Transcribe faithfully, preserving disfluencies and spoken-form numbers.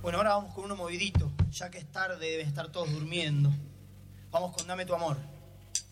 Bueno, ahora vamos con uno movidito, ya que es tarde, deben estar todos durmiendo. Vamos con Dame tu amor.